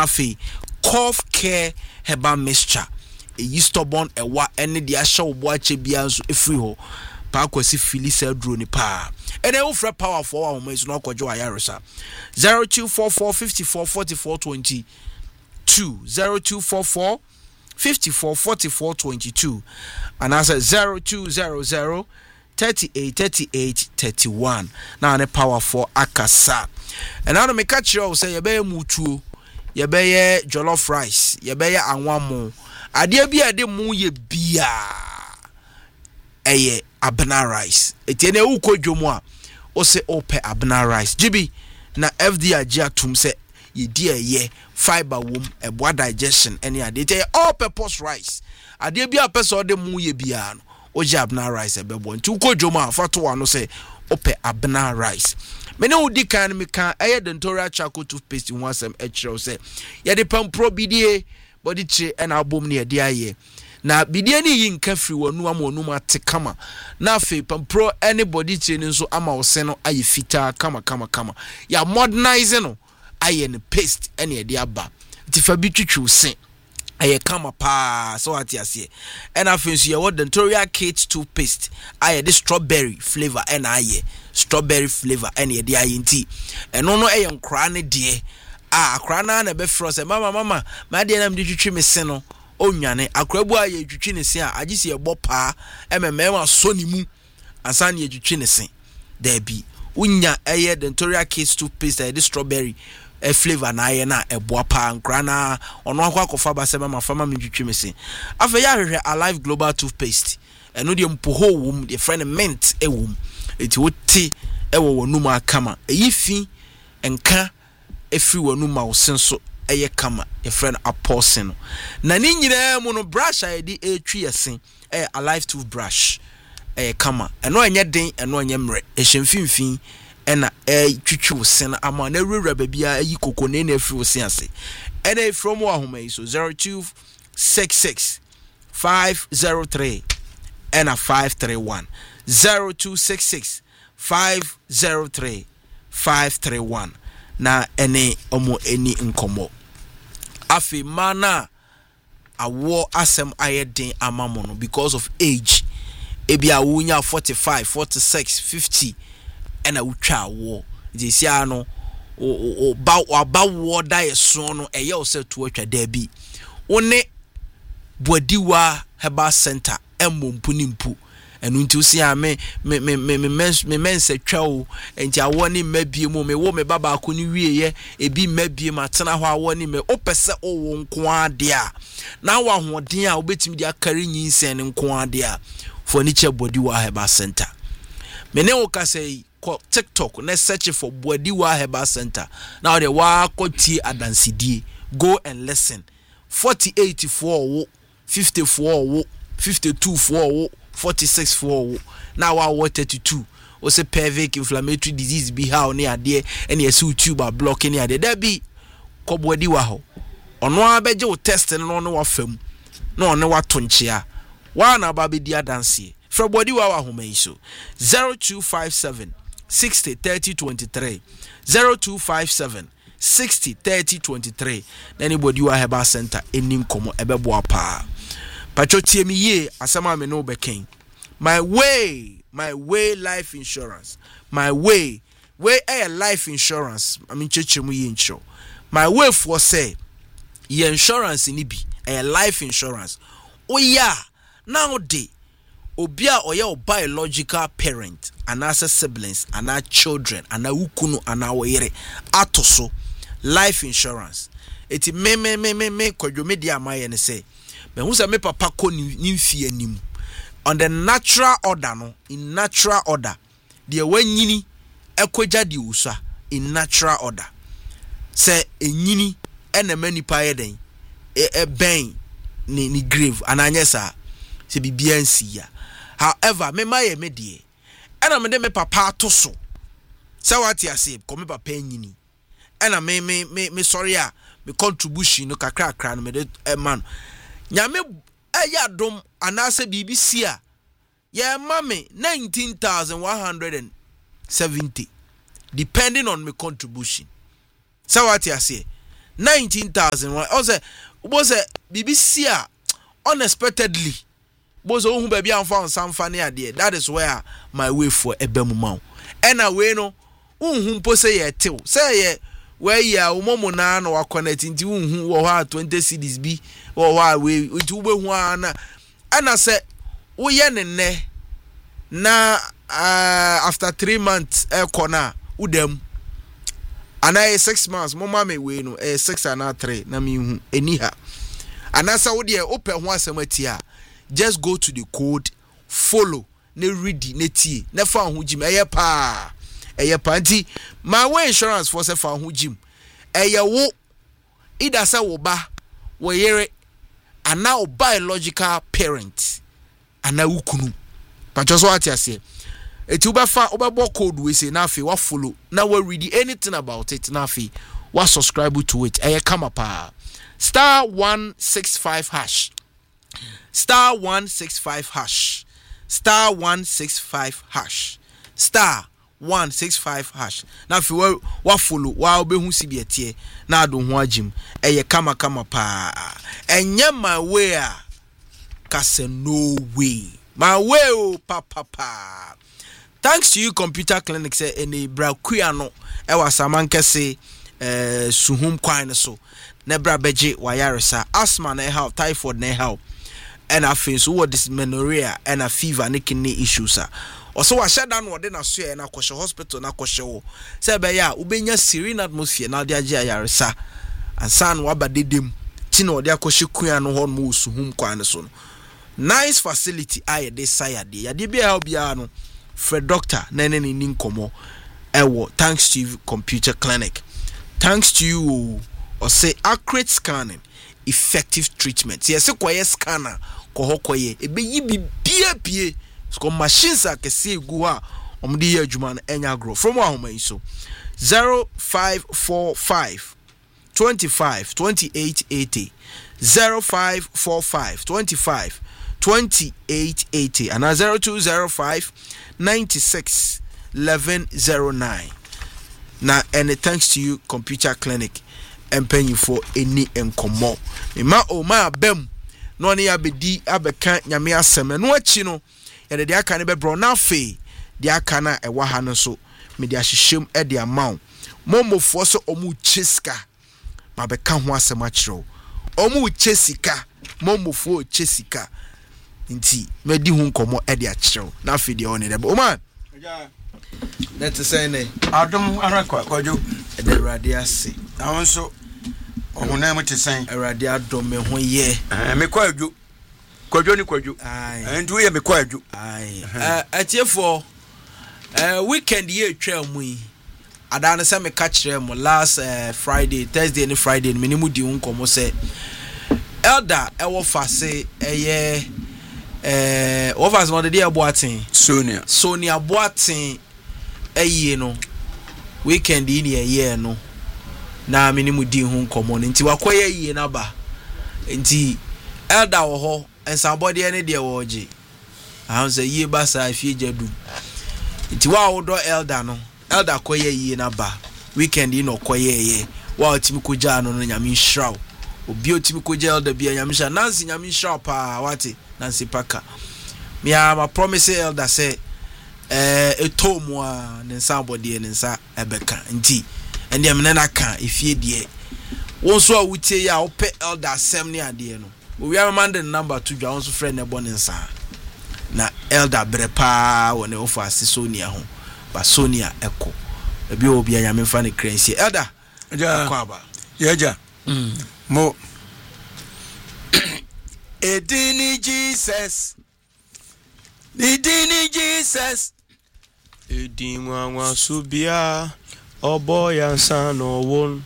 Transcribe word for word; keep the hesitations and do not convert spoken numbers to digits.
Nafi cough care herbal mixture e stubborn ewa ene de ahye wo boache bia nso efri ho pa kwasi filisa duro ni pa ene wo fra power for wa homo no akwajo ayaresa zero two four four five four four four two two zero two four four five four four four two two and as zero two zero zero thirty-eight thirty-eight thirty-one na ne power for akasa and now me catch you say ye be mutuo ye be jollof rice ye be anwamo ade bia de mu ye bia eye abna rice etiene wu kodwomu a o se ope abna rice gibi na F D I G atum se ye di eye fiber wom eboa digestion any ade ite all purpose rice ade bia pese de mu ye bia no oje abna rice ebebo nti kodwomu a fato wa no se ope abna rice mene udi kan me kan eye dentorial charcoal toothpaste in one sem echiro se ye de pampro bidie body che na abom ne de aye na bidie ni yi nka firi wanu ama onu ma te kama na afi pampro anybody che ni nso ama wose no aye fita kama kama kama ya modernize no aye ne paste ene de aba ti fa bi twitwu se aye kama pa so ati ase and afi nso ye what dentorial kit toothpaste aye the strawberry flavor and aye strawberry flavor ene de aye nti eno no aye nkra ne de ah akra na na be froze mama mama ma de na me twitwi me se no onwane akrabu aye twitwi ne se a agisi e bopa ememema so ni mu ansan ye twitwi ne se there be unya eye dentorial case toothpaste the strawberry e flavor na aye na e bopa nkra na ono akwa kofa ba se mama fama me twitwi me se afa ya hwehwe Alive Global toothpaste eno de mpoho wom de friend mint e wom eti wote e wo wonum akama eyi fi enka efri wonu ma wo senso eye kama ye friend apostle no na ni nyina mu no brush ayedi etwi yesen eh Alive toothbrush eh kama eno enye den eno enye mre ehemfimfin ena eh twitwi wo sen ama na rura babia ayi kokone na efri wo sen ase ena from wo ahoma yi so zero two six six five zero three ena five three one zero two six six five zero three five three one na ene omo eni nkomo afi mana awo asem ayedin amamono because of age ebi awunya forty-five forty-six fifty ena utwa awo disi ano o ba ba wo da so no eye o se to atwa da bi one Bodiwa Herbal Center emmompu nimpu enu nti usi a me me me me me mense twa enti awo ni mabie mu me wo me baba ko ni wieye ebi mabie matena ho awo ni me opese owo nko ade a na wa hoden a obetimi di akari nyinsen nko ade a furniture Bodiwa Herbal Center me ne wo ka say TikTok na search for Bodiwa Herbal Center now the wa kwoti adansidie go and listen forty-eight for fifty-four fifty-two for forty-six for now our thirty-two o say pelvic inflammatory disease be how near there and yes tuber blocking near there there be Bodiwa ho ono abeje o test no no wafam no no watonchia wa na ba be dia dance from Bodiwa wa homa iso zero two five seven sixty thirty twenty-three zero two five seven sixty thirty twenty-three anybody Bodiwa Herbal Center enim komo ebebo apa pachotie mi ye asama me no beken my way my way life insurance my way way a life insurance I mean chechemu ye insure my way for say ye insurance ni bi a life insurance oh yeah now dey obia oya o biological parent and as siblings and our children and our ukunu and our yere atoso life insurance eti me me me me me kwadwo media amaye ne say me hu say me papa ko ni mfie anim on the natural order no in natural order de wanyini ekogya de usa in natural order say enyini ena manipa yeden e, e ben ni ni grave ananye sa se bibia nsia however me maye me de ena me de me papa to so say what you say ko me papa enyini ena me me me me sorry a me contribution no kakra kakra no me de e man nyame eya dom anase bbc a ye mame nineteen thousand one hundred seventy depending on my contribution say what you say nineteen thousand. Also, was a B B C unexpectedly. Was who baby and found some funny idea. That is where my way for a bemumau. And a way no, um, pose ye till say ye where ya umomunan or connecting to whom or twenty C Ds be or why we with one. And I said, we yan ne na after three months a corner udem. And I six months, mama me we no eh six and a three na me hu eniha. And as I would open one sematia, just go to the code, follow, ne read ne tea, ne fan hu jim eye pa. Eye panti, my way insurance for se fan hu jim. Eye wo ida sa wo ba, wo yere and now biological parent. And now ukunu. But just what you say. It will be far over code we say now what follow now we read anything about it now what subscribe to it eh come up star one six five hash star one six five hash star one six five hash star one six five hash now if you what follow what be hu si be tie na do ho agim eh come come pa enye my way a kase no way my way oh papa pa. Thanks to you, Computer Clinic, say any braquiano, ewa samanke se eh suhum kwine so. Nebra beje wayaresa, asthma ne how, typhoid ne how, and I feel so what dysmenorrhea and a fever ne kidney issues. Also, I shut down what then I say and I kwashe hospital na kwashe. Say be ya ubenya serene atmosphere na dia je ayaresa. And san waba dedim. Tino dia kwashe kuano hon mu suhum kwine so. Nice facility aye de saya de. Ya de be help ya no. Fred Doctor nene ni ninkomo ewo thanks to you Computer Clinic. Thanks to you or say accurate scanning, effective treatment. Yes, kwaye scanner ko hokoye ebe yi bibia pie so machines akese gu ha omde ye adwuma no enya grow from ahoma yi so zero five four five twenty-five twenty-eight eighty zero five four five twenty-five twenty-eight eighty and zero two zero five ninety-six eleven oh nine. Now, and thanks to you, Computer Clinic, and paying you for any encomo. Ma o ma bem no ni abedi abeka nyame asem no achi no ye de aka ne be bro na fe de aka na e wa ha no so me de ahyehyem e de amount momofo so omu cheska ma beka ho asem a kiro omu chesika momofo chesika nti me di hu nkomo e de a kiro na fe de oni de o man let us say ne adom arakwa kwajo e de rade ase awon so ohuna mo te sen rade adom me ho ye eh me kwajo kwajo ni kwajo ai ndu ye me kwajo ai eh atiefo eh weekend ye twa mu yi adane se me ka kire mo last uh, Friday Thursday and Friday me ni mu di nkomo se elder e wo fase eye eh wo fase mo de dia boatin Sonia Sonia boatin eye no weekend yi ni eye no na me ni mu di hu nkomo nti wakoye yi na ba nti elder wo ho ensabode ne de wo gi ahun se yi ba sa afie jadu nti wa wo do elder no elder koye yi na ba weekend yi no koye ye wa otimi koja no no nyame shraw obi otimi koja elder bia nyame sha nansi nyame shraw pa wati nansi paka me am promise elder say eh etomu a ne nsabode ne nsa ebeka nti ende am na ka efie die won so a wutie ya ope elder asem ne ade no we are man the number to dwa won so friend ne bon nsa na elder brepa won e ofa ase Sonia ho ba Sonia eko ebi obi anyame fa ne crancy elder ja kwaba yeja mm mo edini Jesus edini Jesus edinwa nwa subia obo yansa no won